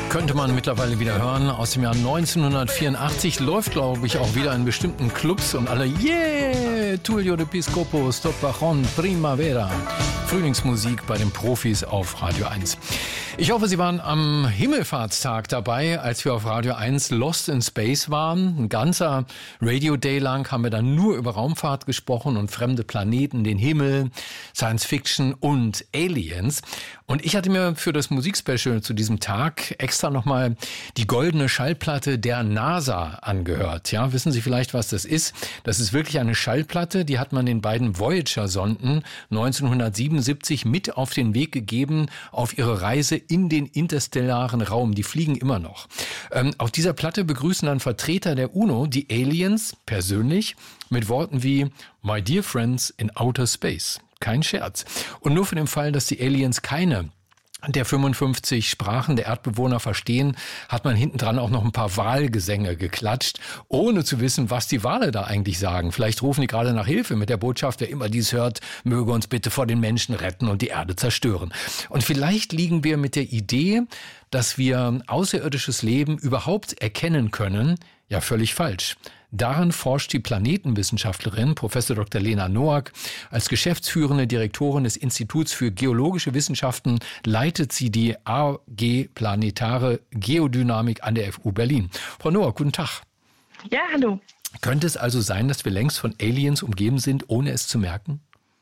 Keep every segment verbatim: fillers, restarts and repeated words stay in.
Könnte man mittlerweile wieder hören. Aus dem Jahr neunzehnhundertvierundachtzig läuft, glaube ich, auch wieder in bestimmten Clubs und alle Yeah, Tullio de Piscopo, Stop Bajon, Primavera. Frühlingsmusik bei den Profis auf Radio eins. Ich hoffe, Sie waren am Himmelfahrtstag dabei, als wir auf Radio eins Lost in Space waren. Ein ganzer Radio Day lang haben wir dann nur über Raumfahrt gesprochen und fremde Planeten, den Himmel, Science Fiction und Aliens. Und ich hatte mir für das Musikspecial zu diesem Tag extra nochmal die goldene Schallplatte der NASA angehört. Ja, wissen Sie vielleicht, was das ist? Das ist wirklich eine Schallplatte, die hat man den beiden Voyager-Sonden neunzehnhundertsiebenundsiebzig mit auf den Weg gegeben auf ihre Reise in den interstellaren Raum. Die fliegen immer noch. Ähm, auf dieser Platte begrüßen dann Vertreter der UNO die Aliens persönlich mit Worten wie My dear friends in outer space. Kein Scherz. Und nur für den Fall, dass die Aliens keine der fünfundfünfzig Sprachen der Erdbewohner verstehen, hat man hinten dran auch noch ein paar Wahlgesänge geklatscht, ohne zu wissen, was die Wale da eigentlich sagen. Vielleicht rufen die gerade nach Hilfe mit der Botschaft, wer immer dies hört, möge uns bitte vor den Menschen retten und die Erde zerstören. Und vielleicht liegen wir mit der Idee, dass wir außerirdisches Leben überhaupt erkennen können, ja völlig falsch. Daran forscht die Planetenwissenschaftlerin Professor Doktor Lena Noack. Als geschäftsführende Direktorin des Instituts für geologische Wissenschaften leitet sie die A G Planetare Geodynamik an der F U Berlin. Frau Noack, guten Tag. Ja, hallo. Könnte es also sein, dass wir längst von Aliens umgeben sind, ohne es zu merken?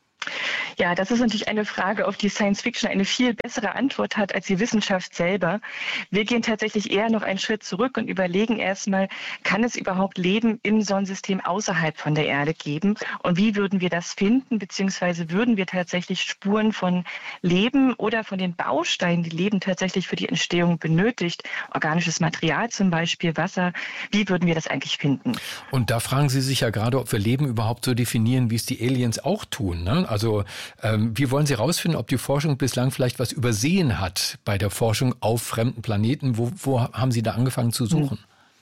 Ja, das ist natürlich eine Frage, auf die Science Fiction eine viel bessere Antwort hat als die Wissenschaft selber. Wir gehen tatsächlich eher noch einen Schritt zurück und überlegen erstmal, kann es überhaupt Leben im Sonnensystem außerhalb von der Erde geben? Und wie würden wir das finden? Beziehungsweise würden wir tatsächlich Spuren von Leben oder von den Bausteinen, die Leben tatsächlich für die Entstehung benötigt, organisches Material zum Beispiel, Wasser, wie würden wir das eigentlich finden? Und da fragen Sie sich ja gerade, ob wir Leben überhaupt so definieren, wie es die Aliens auch tun, ne? Also ähm, wie wollen Sie herausfinden, ob die Forschung bislang vielleicht was übersehen hat bei der Forschung auf fremden Planeten? Wo, wo haben Sie da angefangen zu suchen?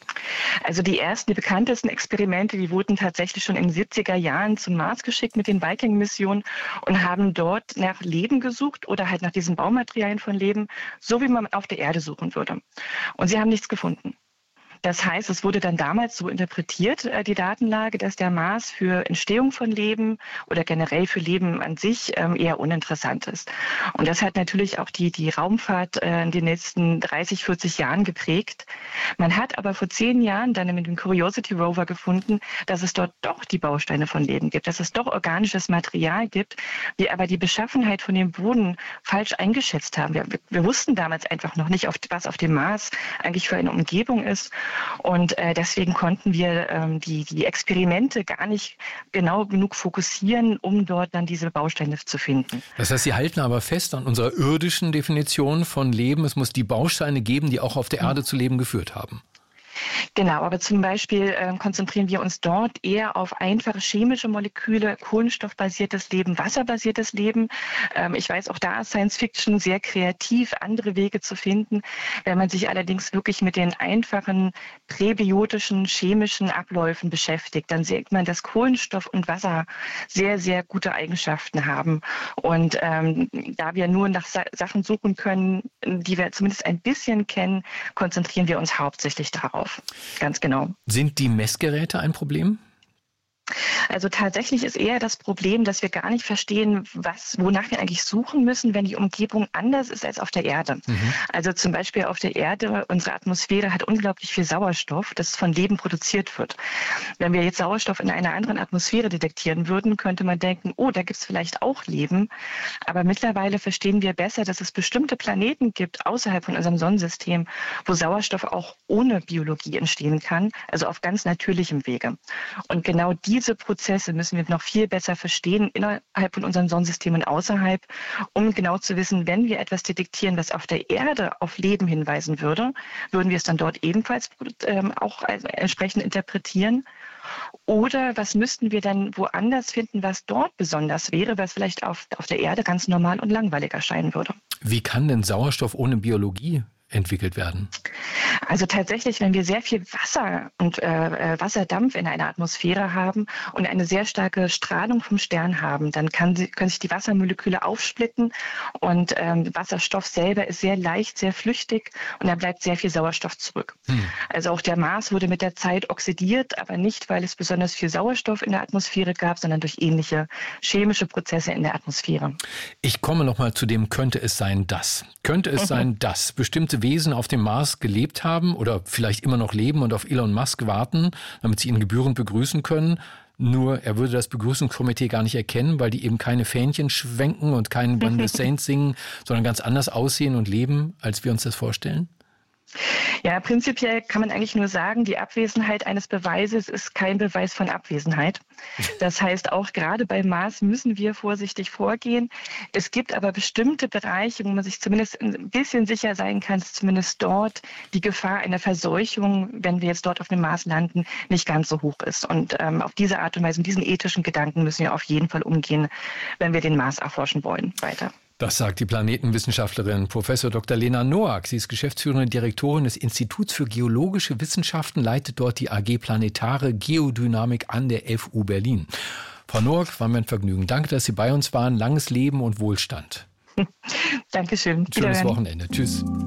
Also die ersten, die bekanntesten Experimente, die wurden tatsächlich schon in den siebziger Jahren zum Mars geschickt mit den Viking-Missionen und haben dort nach Leben gesucht oder halt nach diesen Baumaterialien von Leben, so wie man auf der Erde suchen würde. Und sie haben nichts gefunden. Das heißt, es wurde dann damals so interpretiert, die Datenlage, dass der Mars für Entstehung von Leben oder generell für Leben an sich eher uninteressant ist. Und das hat natürlich auch die, die Raumfahrt in den letzten dreißig, vierzig Jahren geprägt. Man hat aber vor zehn Jahren dann mit dem Curiosity Rover gefunden, dass es dort doch die Bausteine von Leben gibt, dass es doch organisches Material gibt, wir aber die Beschaffenheit von dem Boden falsch eingeschätzt haben. Wir, wir wussten damals einfach noch nicht, was auf dem Mars eigentlich für eine Umgebung ist. Und äh, deswegen konnten wir ähm, die, die Experimente gar nicht genau genug fokussieren, um dort dann diese Bausteine zu finden. Das heißt, Sie halten aber fest an unserer irdischen Definition von Leben. Es muss die Bausteine geben, die auch auf der Erde zu Leben geführt haben. Genau, aber zum Beispiel äh, konzentrieren wir uns dort eher auf einfache chemische Moleküle, kohlenstoffbasiertes Leben, wasserbasiertes Leben. Ähm, ich weiß, auch da ist Science Fiction sehr kreativ, andere Wege zu finden. Wenn man sich allerdings wirklich mit den einfachen präbiotischen chemischen Abläufen beschäftigt, dann sieht man, dass Kohlenstoff und Wasser sehr, sehr gute Eigenschaften haben. Und ähm, da wir nur nach Sa- Sachen suchen können, die wir zumindest ein bisschen kennen, konzentrieren wir uns hauptsächlich darauf. Ganz genau. Sind die Messgeräte ein Problem? Also tatsächlich ist eher das Problem, dass wir gar nicht verstehen, was, wonach wir eigentlich suchen müssen, wenn die Umgebung anders ist als auf der Erde. Mhm. Also zum Beispiel auf der Erde, unsere Atmosphäre hat unglaublich viel Sauerstoff, das von Leben produziert wird. Wenn wir jetzt Sauerstoff in einer anderen Atmosphäre detektieren würden, könnte man denken, oh, da gibt es vielleicht auch Leben. Aber mittlerweile verstehen wir besser, dass es bestimmte Planeten gibt außerhalb von unserem Sonnensystem, wo Sauerstoff auch ohne Biologie entstehen kann, also auf ganz natürlichem Wege. Und genau diese Prozesse müssen wir noch viel besser verstehen innerhalb von unserem Sonnensystem und außerhalb, um genau zu wissen, wenn wir etwas detektieren, was auf der Erde auf Leben hinweisen würde, würden wir es dann dort ebenfalls ähm, auch also entsprechend interpretieren. Oder was müssten wir dann woanders finden, was dort besonders wäre, was vielleicht auf, auf der Erde ganz normal und langweilig erscheinen würde. Wie kann denn Sauerstoff ohne Biologie entwickelt werden? Also tatsächlich, wenn wir sehr viel Wasser und äh, Wasserdampf in einer Atmosphäre haben und eine sehr starke Strahlung vom Stern haben, dann kann sie, können sich die Wassermoleküle aufsplitten und ähm, Wasserstoff selber ist sehr leicht, sehr flüchtig und da bleibt sehr viel Sauerstoff zurück. Hm. Also auch der Mars wurde mit der Zeit oxidiert, aber nicht, weil es besonders viel Sauerstoff in der Atmosphäre gab, sondern durch ähnliche chemische Prozesse in der Atmosphäre. Ich komme nochmal zu dem, könnte es sein, dass. Könnte es mhm. sein, dass bestimmte Wesen auf dem Mars gelebt haben oder vielleicht immer noch leben und auf Elon Musk warten, damit sie ihn gebührend begrüßen können? Nur er würde das Begrüßungskomitee gar nicht erkennen, weil die eben keine Fähnchen schwenken und keinen When the Saints singen, sondern ganz anders aussehen und leben, als wir uns das vorstellen? Ja, prinzipiell kann man eigentlich nur sagen, die Abwesenheit eines Beweises ist kein Beweis von Abwesenheit. Das heißt, auch gerade bei Mars müssen wir vorsichtig vorgehen. Es gibt aber bestimmte Bereiche, wo man sich zumindest ein bisschen sicher sein kann, dass zumindest dort die Gefahr einer Verseuchung, wenn wir jetzt dort auf dem Mars landen, nicht ganz so hoch ist. Und ähm, auf diese Art und Weise, mit diesen ethischen Gedanken müssen wir auf jeden Fall umgehen, wenn wir den Mars erforschen wollen, weiter. Das sagt die Planetenwissenschaftlerin Professor Doktor Lena Noack. Sie ist geschäftsführende Direktorin des Instituts für geologische Wissenschaften, leitet dort die A G Planetare Geodynamik an der F U Berlin. Frau Noack, war mir ein Vergnügen. Danke, dass Sie bei uns waren. Langes Leben und Wohlstand. Dankeschön. Schönes Wochenende. Tschüss.